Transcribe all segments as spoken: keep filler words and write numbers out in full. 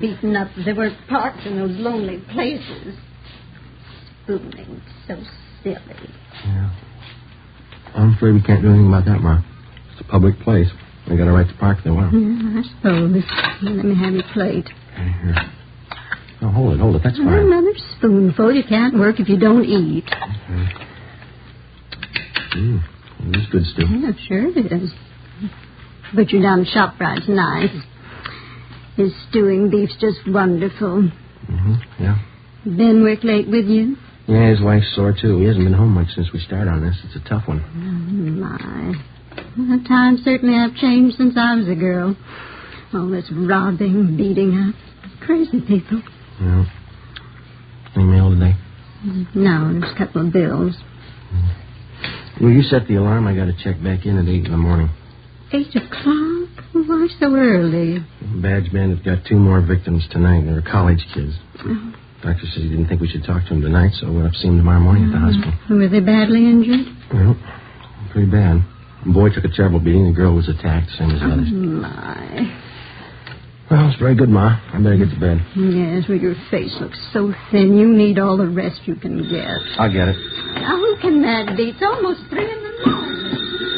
beaten up. They weren't parked in those lonely places. Spooning. So silly. Yeah. I'm afraid we can't do anything about that, Ma. It's a public place. They got a right to park if they want. Yeah, I suppose. Let me have your plate. Okay, here. Oh, hold it, hold it. That's fine. Another spoonful. You can't work if you don't eat. Okay. Mmm. It is good stew. Yeah, sure it is. Butcher down ShopRite's nice. His stewing beef's just wonderful. Mm-hmm, yeah. Ben work late with you? Yeah, his wife's sore, too. He hasn't been home much since we started on this. It's a tough one. Oh, my. Well, times certainly have changed since I was a girl. All this robbing, beating up. Crazy people. Yeah. Any mail today? No, there's a couple of bills. Will you set the alarm? I got to check back in at eight in the morning. Eight o'clock? Why so early? Badge Bandit got two more victims tonight. They're college kids. Oh. Doctor says he didn't think we should talk to them tonight, so we'll have to see them tomorrow morning at the hospital. Were they badly injured? Well, pretty bad. The boy took a terrible beating. The girl was attacked, same as the others. Oh, my. Well, it's very good, Ma. I better get to bed. Yes, well, your face looks so thin. You need all the rest you can get. I'll get it. Now, who can that be? It's almost three in the morning.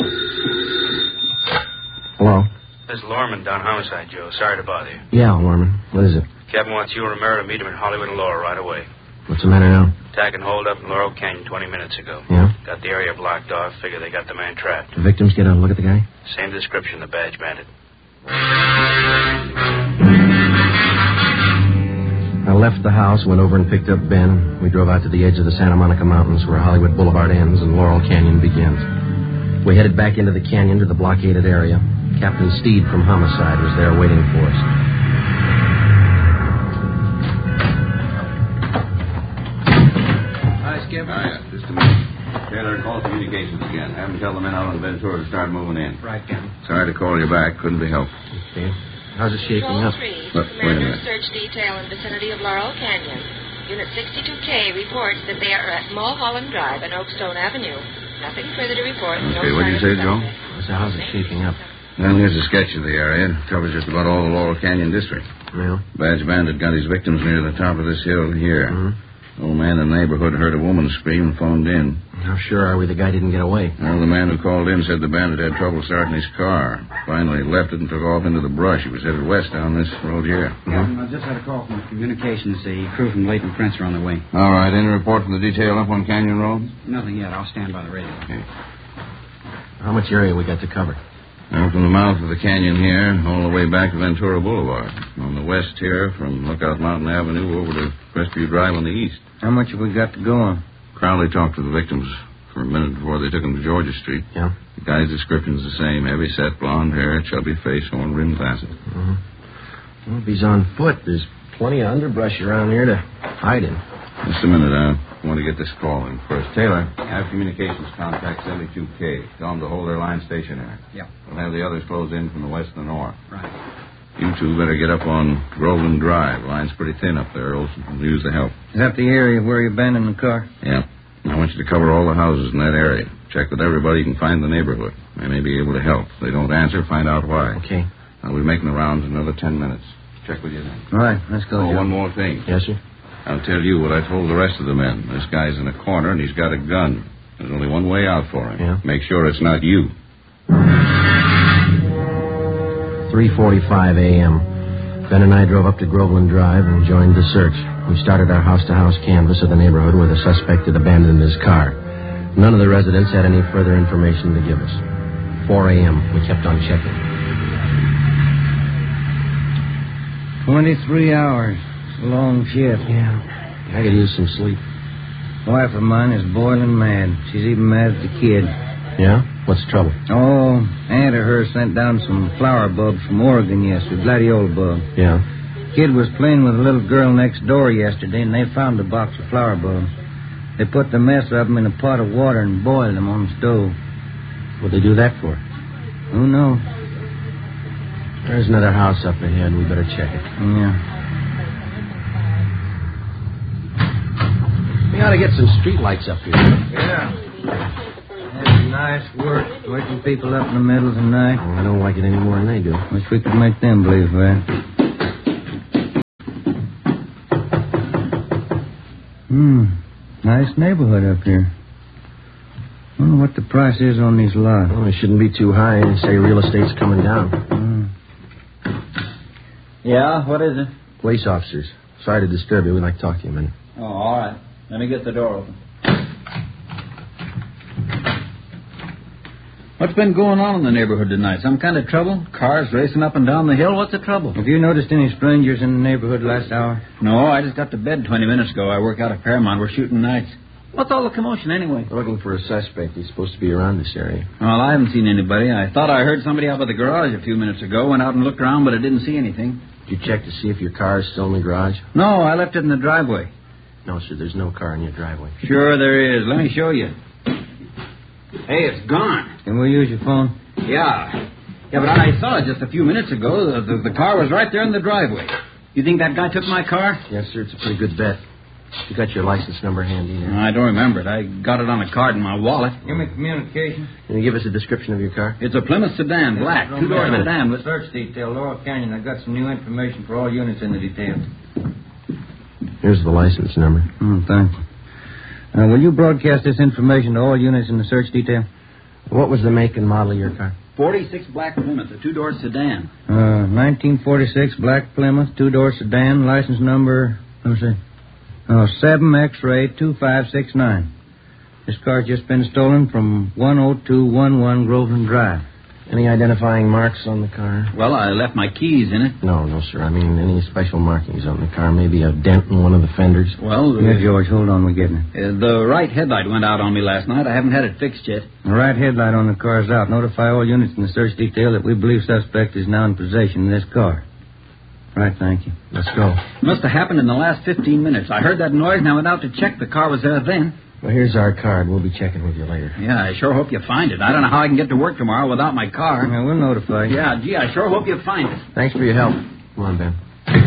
Hello? This is Lorman down Homicide, Joe. Sorry to bother you. Yeah, Lorman. What is it? Captain wants you and Romero to meet him in Hollywood and Laurel right away. What's the matter now? Attack and hold up in Laurel Canyon twenty minutes ago. Yeah? Got the area blocked off. Figure they got the man trapped. The victims get a look at the guy? Same description, the Badge Bandit. I left the house, went over and picked up Ben. We drove out to the edge of the Santa Monica Mountains where Hollywood Boulevard ends and Laurel Canyon begins. We headed back into the canyon to the blockaded area. Captain Steed from Homicide was there waiting for us. Hi, Skip. Hi, just a minute. Taylor, call communications again. Have them tell the men out on Ventura to start moving in. Right, Captain. Sorry to call you back. Couldn't be helped. Okay. How's it shaking up? three, Look, wait a minute. Search detail in vicinity of Laurel Canyon. Unit sixty-two K reports that they are at Mulholland Drive and Oakstone Avenue. Nothing further to report. Okay, no what did you say, Joe? So how's it shaping up? Well, here's a sketch of the area. It covers just about all the Laurel Canyon district. Well? Badge Bandit got his victims near the top of this hill here. Mm-hmm. Old man in the neighborhood heard a woman scream and phoned in. How sure are we the guy didn't get away? Well, the man who called in said the bandit had trouble starting his car. Finally left it and took off into the brush. He was headed west down this road here. Captain, I just had a call from communications. The crew from Leighton Prince are on their way. All right, any report from the detail up on Canyon Road? Nothing yet. I'll stand by the radio. Okay. How much area we got to cover? Now, from the mouth of the canyon here, all the way back to Ventura Boulevard. On the west here, from Lookout Mountain Avenue over to Crestview Drive on the east. How much have we got to go on? Crowley talked to the victims for a minute before they took them to Georgia Street. Yeah? The guy's description's the same. Heavy set, blonde hair, chubby face, horn rimmed glasses. Mm-hmm. Well, if he's on foot, there's plenty of underbrush around here to hide in. Just a minute, I want to get this call in first. Taylor, have communications contact seventy-two K. Tell them to hold their line stationary. Yeah. We'll have the others close in from the west and the north. Right. You two better get up on Groveland Drive. Line's pretty thin up there. Olson will use the help. Is that the area where you abandoned the car? Yeah. I want you to cover all the houses in that area. Check with everybody you can find in the neighborhood. They may be able to help. If they don't answer, find out why. Okay. I'll be making the rounds in another ten minutes. Check with you then. All right, let's go. Oh, Joe. one more thing. Yes, sir? I'll tell you what I told the rest of the men. This guy's in a corner, and he's got a gun. There's only one way out for him. Yeah? Make sure it's not you. three forty-five a.m. Ben and I drove up to Groveland Drive and joined the search. We started our house-to-house canvass of the neighborhood where the suspect had abandoned his car. None of the residents had any further information to give us. four a.m. We kept on checking. Twenty-three hours. It's a long shift. Yeah. I could use some sleep. Wife of mine is boiling mad. She's even mad at the kid. Yeah? What's the trouble? Oh, aunt of hers sent down some flower bulbs from Oregon yesterday, gladiola bulb. Yeah. Kid was playing with a little girl next door yesterday, and they found a box of flower bulbs. They put the mess of them in a pot of water and boiled them on the stove. What'd they do that for? Who knows? There's another house up ahead. We better check it. Yeah. We ought to get some street lights up here. Yeah. That's nice work, waking people up in the middle of the night. Oh, I don't like it any more than they do. Wish we could make them believe that. Hmm. Nice neighborhood up here. Wonder what the price is on these lots. Well, it shouldn't be too high. They say real estate's coming down. Hmm. Yeah, what is it? Police officers. Sorry to disturb you. We'd like to talk to you a minute. Oh, all right. Let me get the door open. What's been going on in the neighborhood tonight? Some kind of trouble? Cars racing up and down the hill? What's the trouble? Have you noticed any strangers in the neighborhood last hour? No, I just got to bed twenty minutes ago. I work out at Paramount. We're shooting nights. What's all the commotion anyway? We're looking for a suspect. He's supposed to be around this area. Well, I haven't seen anybody. I thought I heard somebody out by the garage a few minutes ago. Went out and looked around, but I didn't see anything. Did you check to see if your car is still in the garage? No, I left it in the driveway. No, sir. There's no car in your driveway. Sure there is. Let me show you. Hey, it's gone. Can we use your phone? Yeah. Yeah, but I saw it just a few minutes ago. The, the, the car was right there in the driveway. You think that guy took my car? Yes, sir. It's a pretty good bet. You got your license number handy there? I don't remember it. I got it on a card in my wallet. Give me communication. Can you give us a description of your car? It's a Plymouth sedan, black, two-door sedan. With... Search detail, Laurel Canyon. I got some new information for all units in the detail. Here's the license number. Oh, thank you. Uh, will you broadcast this information to all units in the search detail? What was the make and model of your car? forty-six Black Plymouth, a two-door sedan. Uh, nineteen forty-six Black Plymouth, two-door sedan, license number, let me see, uh, seven X-ray two five six nine. This car's just been stolen from one oh two one one Groveland Drive. Any identifying marks on the car? Well, I left my keys in it. No, no, sir. I mean, any special markings on the car? Maybe a dent in one of the fenders? Well, Yeah, George, hold on, we're getting it. uh, the right headlight went out on me last night. I haven't had it fixed yet. The right headlight on the car's out. Notify all units in the search detail that we believe suspect is now in possession of this car. Right, thank you. Let's go. Must have happened in the last fifteen minutes. I heard that noise and I went out to check. The car was there then. Well, here's our card. We'll be checking with you later. Yeah, I sure hope you find it. I don't know how I can get to work tomorrow without my car. Yeah, we'll notify you. Yeah, gee, I sure hope you find it. Thanks for your help. Come on, Ben.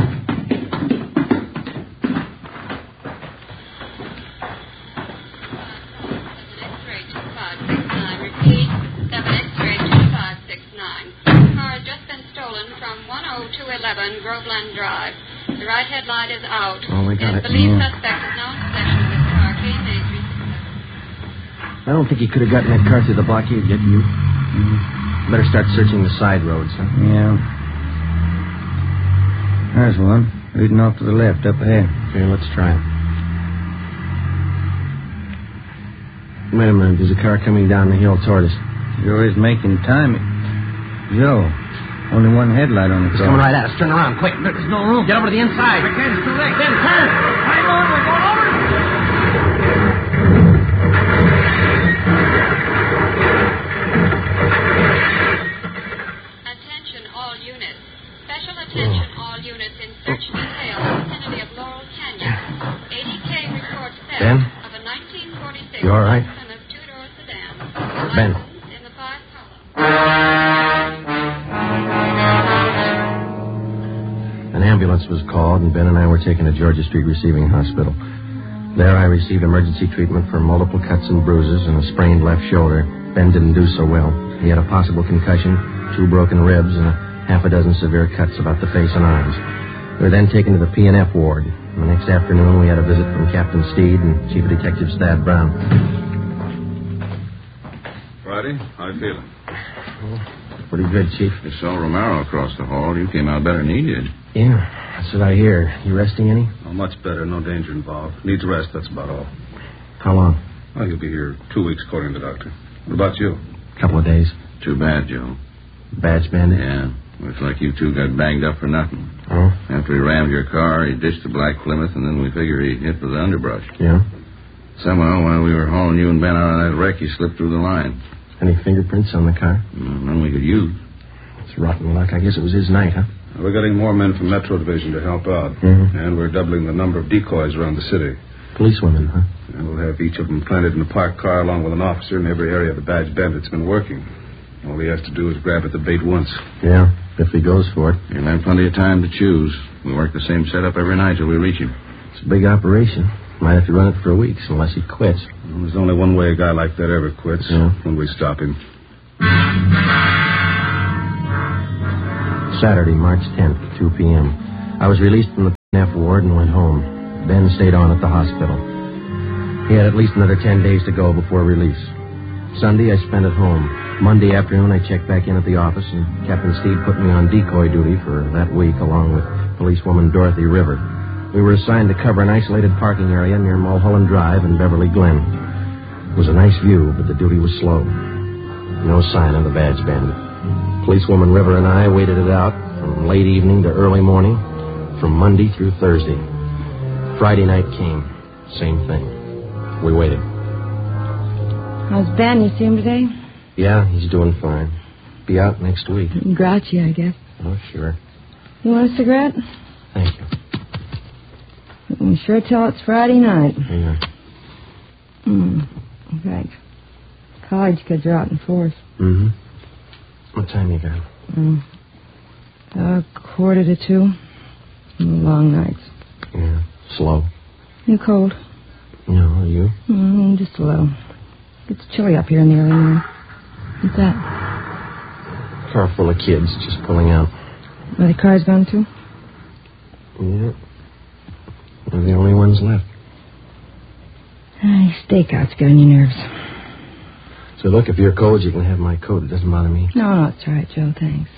X-ray two five six nine. Repeat, seven X-ray two five six nine. Car has just been stolen from one oh two eleven Groveland Drive. The right headlight is out. Oh, we got the it. believed Yeah. suspect is now in possession of this car. K May three six seven. I don't think he could have gotten that car through the blockade yet, you. Better start searching the side roads, huh? Yeah. There's one. Leading off to the left, up ahead. Okay, let's try it. Wait a minute. There's a car coming down the hill toward us. Sure is making time. Joe, only one headlight on the It's car. coming right at us. Turn around, quick. There's no room. Get over to the inside. It's too late. Then turn. Hang on, we're going over. Attention all units. Special attention all units in search detail vicinity of Laurel Canyon. A D K reports theft Ben? of a nineteen forty-six You all right? Plymouth two-door sedan. Ben. License in the five column. An ambulance was called, and Ben and I were taken to Georgia Street Receiving Hospital. There I received emergency treatment for multiple cuts and bruises and a sprained left shoulder. Ben didn't do so well. He had a possible concussion, two broken ribs, and a half a dozen severe cuts about the face and arms. We were then taken to the P and F ward. The next afternoon, we had a visit from Captain Steed and Chief of Detectives Thad Brown. Friday, how you feeling? Pretty good, Chief. You saw Romero across the hall. You came out better than he did. Yeah, that's what I hear. You resting any? Oh, much better. No danger involved. Needs rest, that's about all. How long? Well, he'll be here two weeks, according to the doctor. What about you? Couple of days. Too bad, Joe. Badge bandit? Yeah. Looks like you two got banged up for nothing. Oh? After he rammed your car, he ditched the Black Plymouth, and then we figure he hit with the underbrush. Yeah? Somehow, while we were hauling you and Ben out of that wreck, he slipped through the line. Any fingerprints on the car? Well, none we could use. It's rotten luck. I guess it was his night, huh? We're getting more men from Metro Division to help out. Mhm. And we're doubling the number of decoys around the city. Policewomen, huh? And we'll have each of them planted in a parked car along with an officer in every area the badge bandit's been working. All he has to do is grab at the bait once. Yeah, if he goes for it. He'll have plenty of time to choose. We work the same setup every night till we reach him. It's a big operation. Might have to run it for weeks unless he quits. Well, there's only one way a guy like that ever quits. Yeah. When we stop him. Saturday, March tenth, two p.m. I was released from the P and F ward and went home. Ben stayed on at the hospital. He had at least another ten days to go before release. Sunday, I spent at home. Monday afternoon, I checked back in at the office, and Captain Steve put me on decoy duty for that week, along with policewoman Dorothy River. We were assigned to cover an isolated parking area near Mulholland Drive and Beverly Glen. It was a nice view, but the duty was slow. No sign of the badge bandit. Policewoman River and I waited it out from late evening to early morning, from Monday through Thursday. Friday night came. Same thing. We waited. How's Ben? You see him today? Yeah, he's doing fine. Be out next week. Grouchy, I guess. Oh, sure. You want a cigarette? Thank you. You can sure tell it's Friday night. Yeah. Hmm. In fact, college kids are out in force. Mm-hmm. What time you got? Mm. Uh, quarter to two. Long nights. Yeah. Slow. You cold? No, are you? Mm, just a little. It's chilly up here in the early morning. What's that? Car full of kids just pulling out. Are the cars gone too? Yeah. We're the only ones left. Ay, stakeouts get on your nerves. So look, if you're cold, you can have my coat. It doesn't bother me. No, no, it's all right, Joe. Thanks.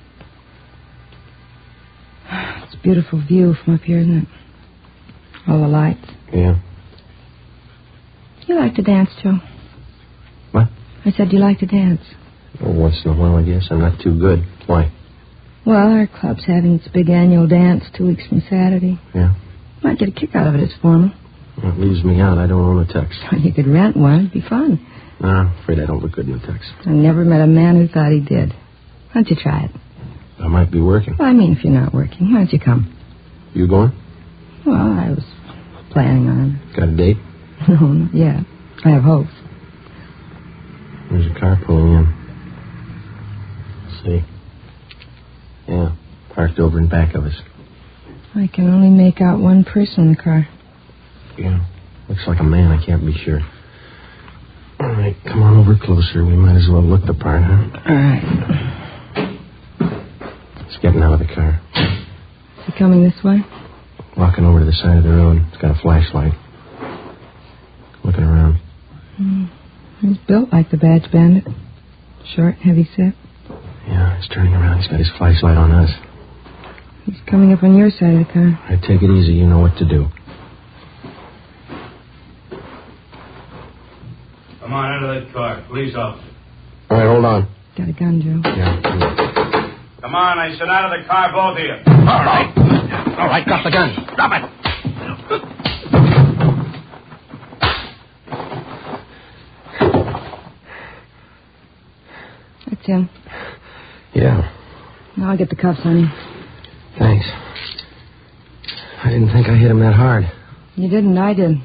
It's a beautiful view from up here, isn't it? All the lights. Yeah. You like to dance, Joe? What? I said you like to dance. Oh, once in a while, I guess. I'm not too good. Why? Well, our club's having its big annual dance two weeks from Saturday. Yeah? Might get a kick out of it. It's formal. Well, it leaves me out. I don't own a tux. You could rent one. It'd be fun. No, I'm afraid I don't look good in a tux. I never met a man who thought he did. Why don't you try it? I might be working. Well, I mean, if you're not working, why don't you come? You going? Well, I was planning on it. Got a date? No, not yet. I have hopes. There's a car pulling in. Let's see. Yeah, parked over in back of us. I can only make out one person in the car. Yeah, looks like a man. I can't be sure. All right, come on over closer. We might as well look the part, huh? All right. He's getting out of the car. Is he coming this way? Walking over to the side of the road. He's got a flashlight. Looking around. Mm. He's built like the badge bandit. Short, heavy set. Yeah, he's turning around. He's got his flashlight on us. He's coming up on your side of the car. All right, take it easy. You know what to do. Come on, out of that car. Police officer. All right, hold on. Got a gun, Joe. Yeah. Come on, I said out of the car, both of you. All right. All right, drop the gun. Drop it. That's him. Yeah. Now I'll get the cuffs on him. Thanks. I didn't think I hit him that hard. You didn't, I did.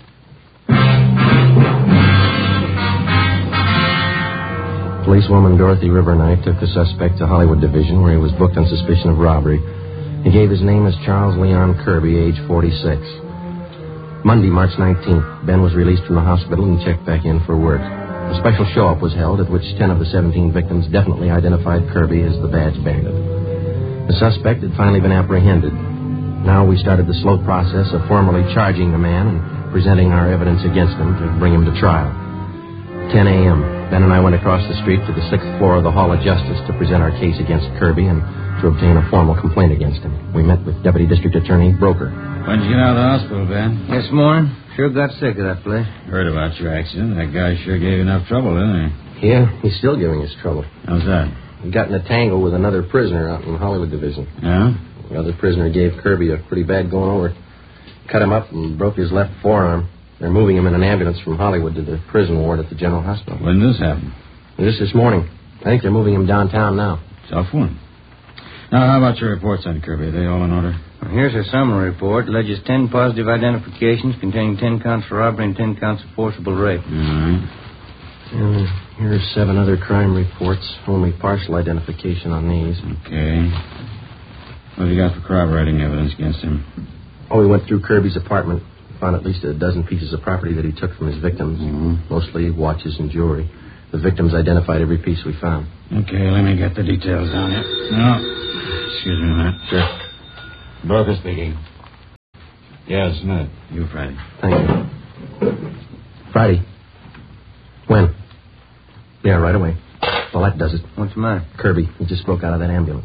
Policewoman Dorothy River and I took the suspect to Hollywood Division, where he was booked on suspicion of robbery. He gave his name as Charles Leon Kirby, age forty-six. Monday, March nineteenth, Ben was released from the hospital and checked back in for work. A special show-up was held at which ten of the seventeen victims definitely identified Kirby as the badge bandit. The suspect had finally been apprehended. Now we started the slow process of formally charging the man and presenting our evidence against him to bring him to trial. ten a.m., Ben and I went across the street to the sixth floor of the Hall of Justice to present our case against Kirby and to obtain a formal complaint against him. We met with Deputy District Attorney Broker. When'd you get out of the hospital, Ben? This morning. Sure got sick of that place. Heard about your accident. That guy sure gave you enough trouble, didn't he? Yeah, he's still giving us trouble. How's that? He got in a tangle with another prisoner out in the Hollywood Division. Yeah? The other prisoner gave Kirby a pretty bad going over. Cut him up and broke his left forearm. They're moving him in an ambulance from Hollywood to the prison ward at the General Hospital. When did this happen? Just this morning. I think they're moving him downtown now. Tough one. Now, how about your reports on Kirby? Are they all in order? Well, here's a summary report. Alleges ten positive identifications containing ten counts for robbery and ten counts of forcible rape. All right. And here are seven other crime reports. Only partial identification on these. Okay. What have you got for corroborating evidence against him? Oh, we went through Kirby's apartment. Found at least a dozen pieces of property that he took from his victims. Mm-hmm. Mostly watches and jewelry. The victims identified every piece we found. Okay, let me get the details on it. No. Excuse me a minute. Sure. Broker speaking. Yes, Smith. You, Friday. Thank you. Friday. When? Yeah, right away. Well, that does it. What's the matter? Kirby. He just broke out of that ambulance.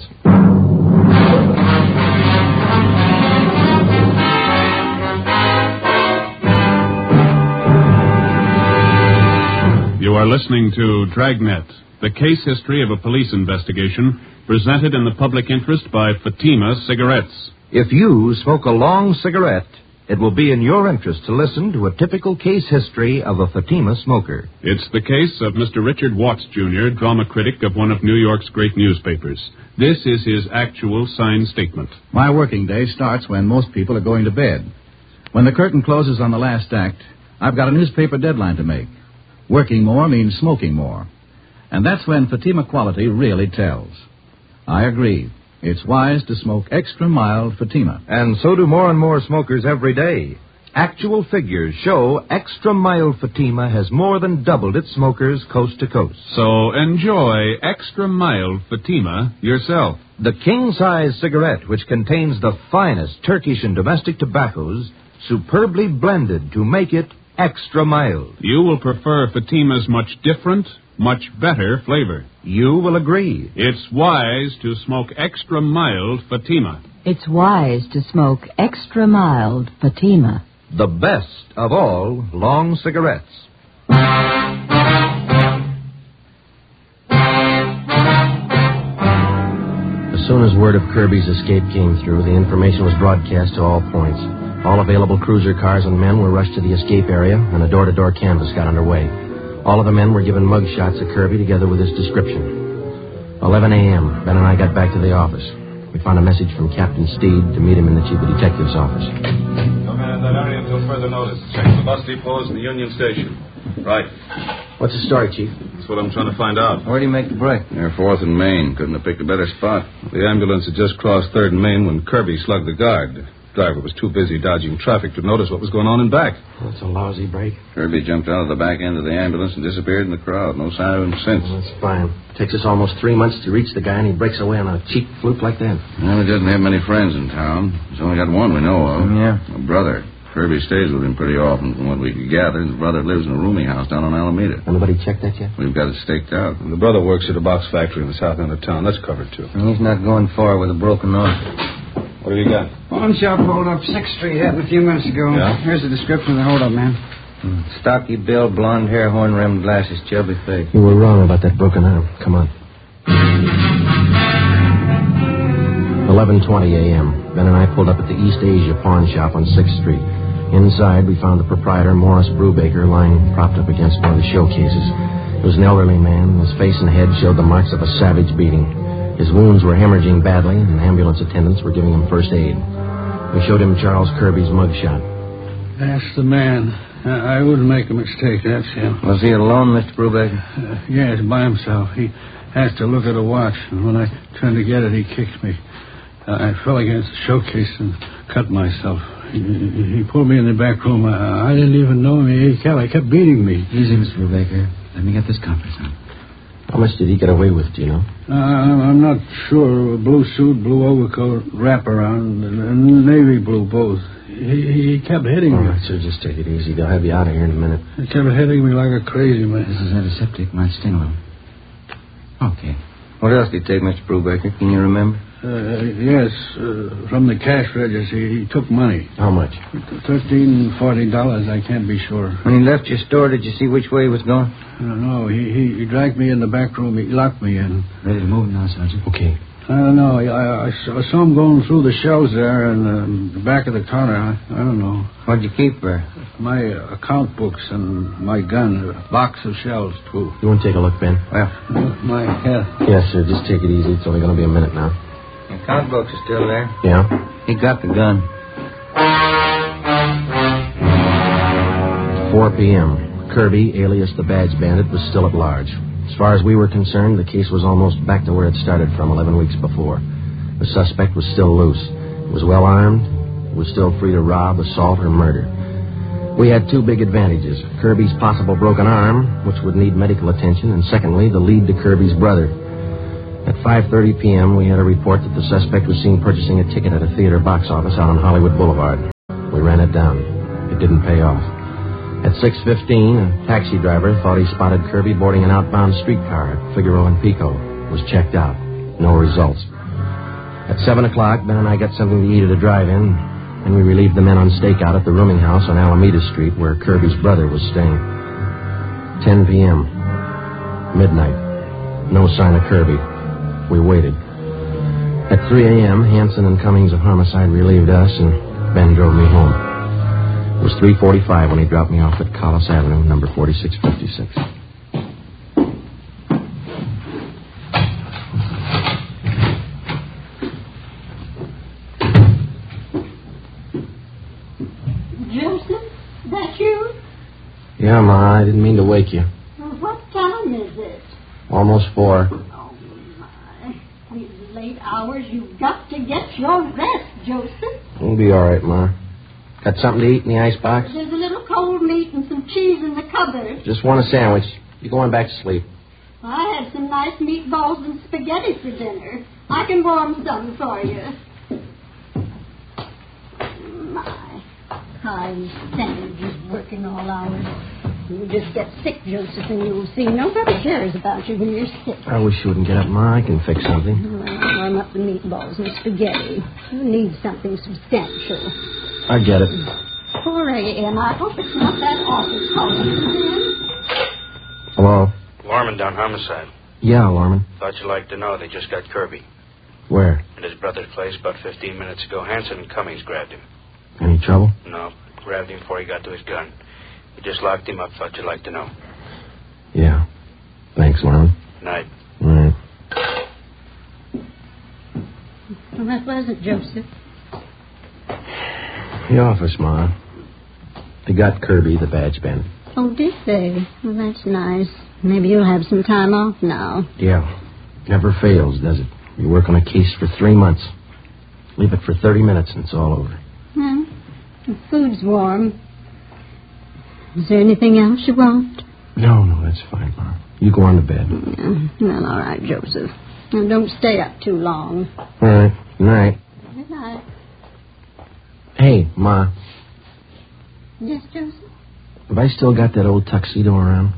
You are listening to Dragnet, the case history of a police investigation, presented in the public interest by Fatima Cigarettes. If you smoke a long cigarette, it will be in your interest to listen to a typical case history of a Fatima smoker. It's the case of Mister Richard Watts, Junior, drama critic of one of New York's great newspapers. This is his actual signed statement. My working day starts when most people are going to bed. When the curtain closes on the last act, I've got a newspaper deadline to make. Working more means smoking more. And that's when Fatima quality really tells. I agree. It's wise to smoke extra mild Fatima. And so do more and more smokers every day. Actual figures show extra mild Fatima has more than doubled its smokers coast to coast. So enjoy extra mild Fatima yourself. The king-size cigarette, which contains the finest Turkish and domestic tobaccos, superbly blended to make it extra mild. You will prefer Fatima's much different, much better flavor. You will agree. It's wise to smoke extra mild Fatima. It's wise to smoke extra mild Fatima. The best of all long cigarettes. As soon as word of Kirby's escape came through, the information was broadcast to all points. All available cruiser cars and men were rushed to the escape area, and a door-to-door canvass got underway. All of the men were given mug shots of Kirby together with his description. eleven a.m., Ben and I got back to the office. We found a message from Captain Steed to meet him in the chief of detective's office. No man in that area until further notice. Check the bus depots and the Union Station. Right. What's the story, Chief? That's what I'm trying to find out. Where do you make the break? Near fourth and Main. Couldn't have picked a better spot. The ambulance had just crossed third and Main when Kirby slugged the guard. The driver was too busy dodging traffic to notice what was going on in back. That's a lousy break. Kirby jumped out of the back end of the ambulance and disappeared in the crowd. No sign of him since. Well, that's fine. Takes us almost three months to reach the guy, and he breaks away on a cheap fluke like that. Well, he doesn't have many friends in town. He's only got one we know of. Yeah. A brother. Kirby stays with him pretty often from what we could gather. His brother lives in a rooming house down on Alameda. Anybody checked that yet? We've got it staked out. And the brother works at a box factory in the south end of town. That's covered, too. He's not going far with a broken arm. What have you got? Pawn shop hold up sixth Street happened a few minutes ago. Yeah? Here's the description of the hold up, man. Mm. Stocky build, blonde hair, horn-rimmed glasses, chubby face. You were wrong about that broken arm. Come on. eleven twenty a.m. Ben and I pulled up at the East Asia pawn shop on sixth Street. Inside, we found the proprietor, Morris Brubaker, lying propped up against one of the showcases. He was an elderly man. His face and head showed the marks of a savage beating. His wounds were hemorrhaging badly, and ambulance attendants were giving him first aid. We showed him Charles Kirby's mugshot. That's the man. I, I wouldn't make a mistake. That's him. Was he alone, Mister Brubaker? Uh, yes, by himself. He has to look at a watch, and when I turned to get it, he kicked me. Uh, I fell against the showcase and cut myself. He, he pulled me in the back room. I, I didn't even know him. He kept, he kept beating me. Easy, Mister Brubaker. Let me get this conference on. How much did he get away with, do you know? Uh, I'm not sure. Blue suit, blue overcoat, wraparound, and navy blue both. He, he kept hitting All me. All right, sir, just take it easy. They'll have you out of here in a minute. He kept hitting me like a crazy man. This is antiseptic. Might sting a little. Okay. What else did he take, Mister Brubaker? Can you remember? Uh, yes, uh, from the cash register. He took money. How much? Thirteen, forty dollars. I can't be sure. When he left your store, did you see which way he was going? I don't know. He, he, he dragged me in the back room. He locked me in. Ready to move now, Sergeant? Okay. I don't know. I, I, saw, I saw him going through the shelves there and um, the back of the counter. I, I don't know. What'd you keep there? My uh, account books and my gun. A box of shells, too. You want to take a look, Ben? Well, uh, my head. Yes, sir. Just take it easy. It's only going to be a minute now. The account books are still there. Yeah? He got the gun. four p.m. Kirby, alias the Badge Bandit, was still at large. As far as we were concerned, the case was almost back to where it started from eleven weeks before. The suspect was still loose. He was well armed. He was still free to rob, assault, or murder. We had two big advantages. Kirby's possible broken arm, which would need medical attention, and secondly, the lead to Kirby's brother. At five thirty p.m., we had a report that the suspect was seen purchasing a ticket at a theater box office out on Hollywood Boulevard. We ran it down. It didn't pay off. At six fifteen, a taxi driver thought he spotted Kirby boarding an outbound streetcar at Figueroa and Pico. Was checked out. No results. At seven o'clock, Ben and I got something to eat at a drive-in, and we relieved the men on stakeout at the rooming house on Alameda Street where Kirby's brother was staying. ten p.m. Midnight. No sign of Kirby. We waited. At three a.m., Hanson and Cummings of Homicide relieved us, and Ben drove me home. It was three forty-five when he dropped me off at Collis Avenue, number forty-six fifty-six. Joseph, that you? Yeah, Ma, I didn't mean to wake you. Well, what time is it? Almost four. Oh, my. These late hours, you've got to get your rest, Joseph. We'll be all right, Ma. Got something to eat in the icebox? There's a little cold meat and some cheese in the cupboard. Just want a sandwich. You going back to sleep? I had some nice meatballs and spaghetti for dinner. I can warm some for you. My, I stand just working all hours. You just get sick, Joseph, and you'll see nobody cares about you when you're sick. I wish you wouldn't get up, Ma. I can fix something. Well, warm up the meatballs and spaghetti. You need something substantial. I get it. four a.m. I hope it's not that office calling. Hello? Lorman down Homicide. Yeah, Lorman. Thought you'd like to know they just got Kirby. Where? At his brother's place about fifteen minutes ago. Hanson and Cummings grabbed him. Any trouble? No. Grabbed him before he got to his gun. He just locked him up. Thought you'd like to know. Yeah. Thanks, Lorman. Night. All right. Well, that was it, Joseph. The office, Ma. They got Kirby, the badge bandit. Oh, did they? Well, that's nice. Maybe you'll have some time off now. Yeah. Never fails, does it? You work on a case for three months. Leave it for thirty minutes and it's all over. Hmm. The food's warm. Is there anything else you want? No, no, that's fine, Ma. You go on to bed. Yeah. Well, all right, Joseph. Now, don't stay up too long. All right. Good night. Good night. Hey, Ma. Yes, Joseph? Have I still got that old tuxedo around?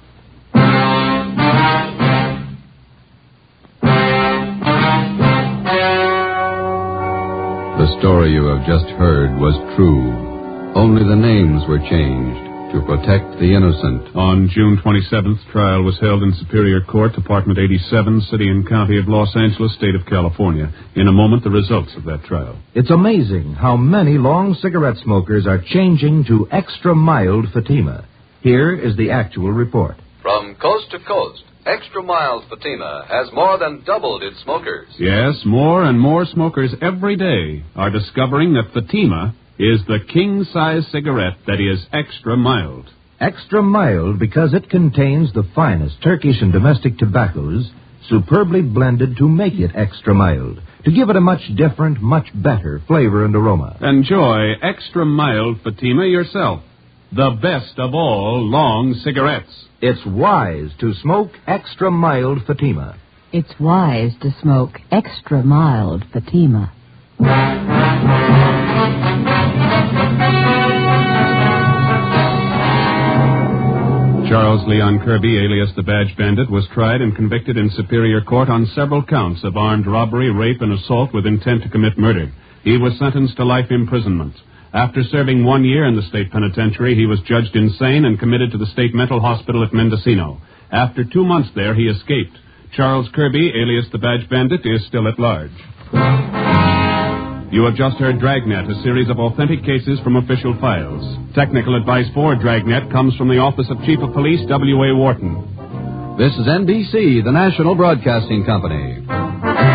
The story you have just heard was true. Only the names were changed to protect the innocent. On June twenty-seventh, trial was held in Superior Court, Department eighty-seven, City and County of Los Angeles, State of California. In a moment, the results of that trial. It's amazing how many long cigarette smokers are changing to extra mild Fatima. Here is the actual report. From coast to coast, Extra Mild Fatima has more than doubled its smokers. Yes, more and more smokers every day are discovering that Fatima is the king-size cigarette that is extra mild. Extra mild because it contains the finest Turkish and domestic tobaccos, superbly blended to make it extra mild, to give it a much different, much better flavor and aroma. Enjoy extra mild Fatima yourself. The best of all long cigarettes. It's wise to smoke extra mild Fatima. It's wise to smoke extra mild Fatima. Charles Leon Kirby, alias the Badge Bandit, was tried and convicted in Superior Court on several counts of armed robbery, rape, and assault with intent to commit murder. He was sentenced to life imprisonment. After serving one year in the state penitentiary, he was judged insane and committed to the state mental hospital at Mendocino. After two months there, he escaped. Charles Kirby, alias the Badge Bandit, is still at large. You have just heard Dragnet, a series of authentic cases from official files. Technical advice for Dragnet comes from the Office of Chief of Police W A Wharton. This is N B C, the national broadcasting company.